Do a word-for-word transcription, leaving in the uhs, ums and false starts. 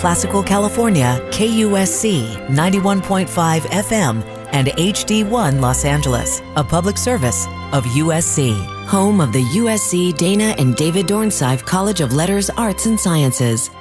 Classical California, K U S C ninety-one point five F M, and H D one Los Angeles, a public service of U S C. Home of the U S C Dana and David Dornsife College of Letters, Arts, and Sciences.